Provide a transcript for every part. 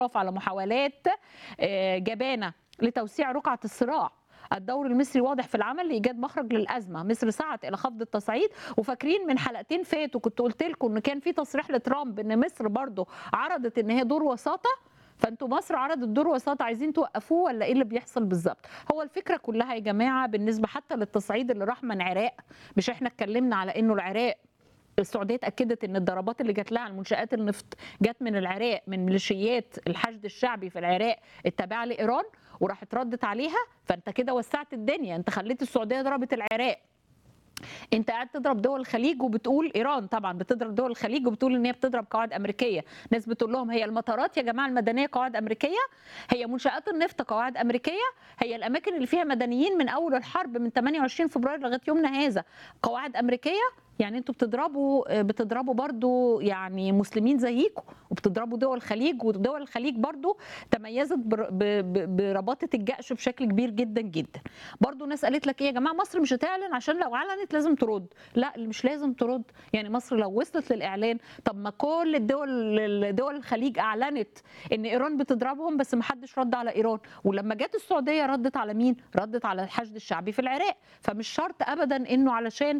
على محاولات جبانة لتوسيع رقعة الصراع. الدور المصري واضح في العمل لإيجاد مخرج للأزمة. مصر سعت إلى خفض التصعيد، وفاكرين من حلقتين فاتوا كنت قلت لكم إن كان في تصريح لترامب إن مصر برضو عرضت إن هي دور وساطة. فانتوا مصر عرضت دور وساطة، عايزين توقفوه ولا ايه اللي بيحصل بالظبط؟ هو الفكرة كلها يا جماعة بالنسبة حتى للتصعيد اللي راح من العراق، مش احنا اتكلمنا على انه العراق السعوديه اتاكدت ان الضربات اللي جات لها على منشات النفط جت من العراق، من ميليشيات الحشد الشعبي في العراق التابعه لايران، وراحت ردت عليها. فانت كده وسعت الدنيا، انت خليت السعوديه ضربت العراق، انت قاعد تضرب دول الخليج وبتقول ايران طبعا بتضرب دول الخليج وبتقول ان هي بتضرب قواعد امريكيه. ناس بتقول لهم هي المطارات يا جماعه المدنيه قواعد امريكيه، هي منشات النفط قواعد امريكيه، هي الاماكن اللي فيها مدنيين من اول الحرب من 28 فبراير لغايه يومنا هذا قواعد امريكيه. يعني انتوا بتضربوا برضو يعني مسلمين زيكم، وبتضربوا دول الخليج، ودول الخليج برضو تميزت برباطه الجأش بشكل كبير جدا جدا. برضو ناس قالت لك ايه يا جماعه مصر مش هتعلن عشان لو علنت لازم ترد. لا مش لازم ترد، يعني مصر لو وصلت للاعلان، طب ما كل دول الخليج اعلنت ان ايران بتضربهم بس ما حدش رد على ايران. ولما جت السعوديه ردت على مين؟ ردت على الحشد الشعبي في العراق. فمش شرط ابدا انه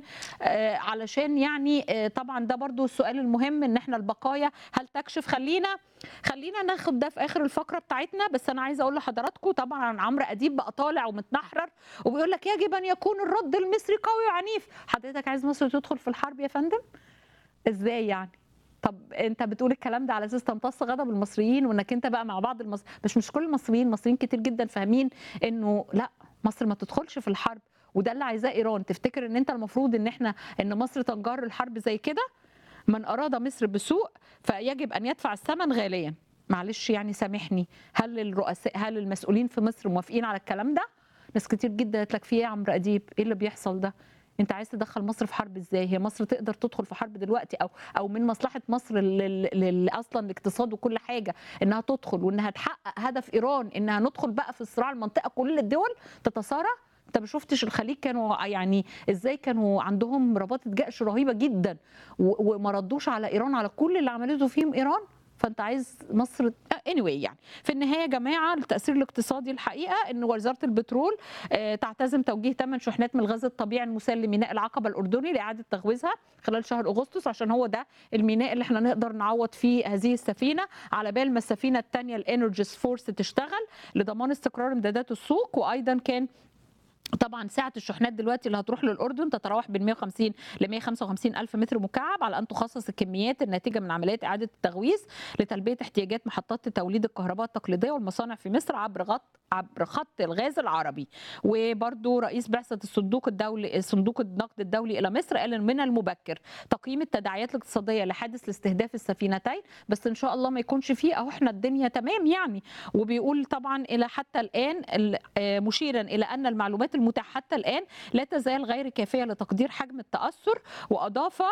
علشان يعني طبعا ده برضو السؤال المهم ان احنا البقايا هل تكشف. خلينا ناخد ده في اخر الفقره بتاعتنا. بس انا عايزه اقول لحضراتكم طبعا عمرو اديب بقى طالع ومتنحرر وبيقول لك يجب ان يكون الرد المصري قوي وعنيف. حضرتك عايز مصر تدخل في الحرب يا فندم؟ ازاي يعني؟ طب انت بتقول الكلام ده على اساس تمتص غضب المصريين، وانك انت بقى مع بعض مش كل المصريين، مصريين كتير جدا فاهمين انه لا مصر ما تدخلش في الحرب، وده اللي عايزاه ايران. تفتكر ان انت المفروض ان مصر تنجر الحرب زي كده؟ من اراد مصر بسوء فيجب ان يدفع الثمن غاليا. معلش يعني سامحني، هل المسؤولين في مصر موافقين على الكلام ده؟ ناس كتير جدا قالت لك في ايه يا عمرو اديب؟ ايه اللي بيحصل ده؟ انت عايز تدخل مصر في حرب ازاي؟ هي مصر تقدر تدخل في حرب دلوقتي او من مصلحه مصر اصلا الاقتصاد وكل حاجه انها تدخل وانها تحقق هدف ايران انها ندخل بقى في صراع المنطقه كل الدول تتصارع؟ انت ما شفتش الخليج كانوا يعني ازاي كانوا عندهم رباطه جأش رهيبه جدا وما ردوش على ايران على كل اللي عملته فيهم ايران؟ فانت عايز مصر anyway. يعني في النهايه يا جماعه التاثير الاقتصادي الحقيقه ان وزاره البترول تعتزم توجيه 8 شحنات من الغاز الطبيعي المسال لميناء العقبه الاردني لاعاده تغويزها خلال شهر اغسطس، عشان هو ده الميناء اللي احنا نقدر نعوض فيه هذه السفينه على بال ما السفينه الثانيه الانرجيس فورس تشتغل لضمان استقرار امدادات السوق. وايضا كان طبعا سعه الشحنات دلوقتي اللي هتروح للاردن تتراوح بين 150 ل 155 الف متر مكعب، على ان تخصص الكميات الناتجه من عمليات اعاده التغويز لتلبيه احتياجات محطات توليد الكهرباء التقليديه والمصانع في مصر عبر خط الغاز العربي. وبرضو رئيس بعثه صندوق النقد الدولي الى مصر قال ان من المبكر تقييم التداعيات الاقتصاديه لحادث لاستهداف السفينتين، بس ان شاء الله ما يكونش فيه، اهو احنا الدنيا تمام يعني. وبيقول طبعا الى حتى الان مشيرا الى ان المعلومات المتاحه حتى الان لا تزال غير كافيه لتقدير حجم التاثر. واضاف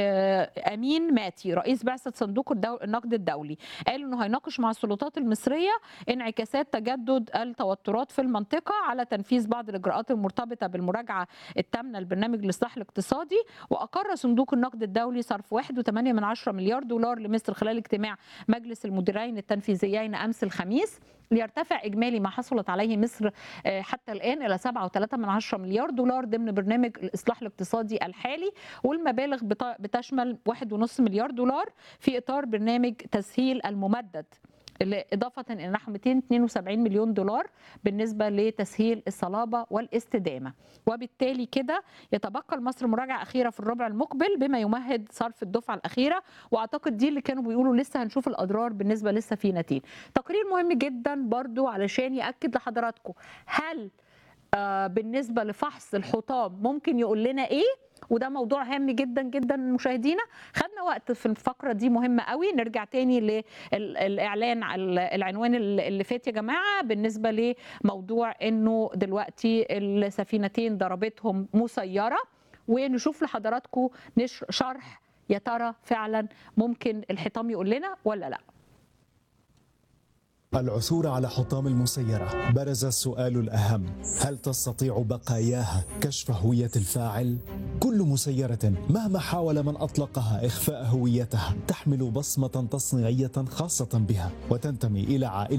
امين ماتي رئيس بعثه صندوق النقد الدولي قال انه هيناقش مع السلطات المصريه انعكاسات تجدد التوترات في المنطقه على تنفيذ بعض الاجراءات المرتبطه بالمراجعه التامه للبرنامج الاصلاح الاقتصادي. واقر صندوق النقد الدولي صرف 1.8 مليار دولار لمصر خلال اجتماع مجلس المديرين التنفيذيين امس الخميس، ليرتفع اجمالي ما حصلت عليه مصر حتى الان الى 7.3 مليار دولار ضمن برنامج الاصلاح الاقتصادي الحالي. والمبالغ بتشمل 1.5 مليار دولار في اطار برنامج تسهيل الممدد، إضافة إلى نحو 272 مليون دولار بالنسبة لتسهيل الصلابة والاستدامة. وبالتالي كده يتبقى لمصر مراجعة أخيرة في الربع المقبل بما يمهد صرف الدفعة الأخيرة، وأعتقد دي اللي كانوا بيقولوا لسه هنشوف الأضرار بالنسبة لسه في نتيجة. تقرير مهم جدا برضو علشان يأكد لحضراتكم هل بالنسبة لفحص الحطام ممكن يقول لنا إيه، وده موضوع هام جدا جدا مشاهدينا. خدنا وقت في الفقره دي مهمه قوي، نرجع تاني للاعلان على العنوان اللي فات يا جماعه بالنسبه لموضوع انه دلوقتي السفينتين ضربتهم مسيره، ونشوف لحضراتكم شرح يا ترى فعلا ممكن الحطام يقول لنا ولا لا. العثور على حطام المسيرة، برز السؤال الأهم: هل تستطيع بقاياها كشف هوية الفاعل؟ كل مسيرة مهما حاول من أطلقها إخفاء هويتها تحمل بصمة تصنيعية خاصة بها وتنتمي إلى عائلة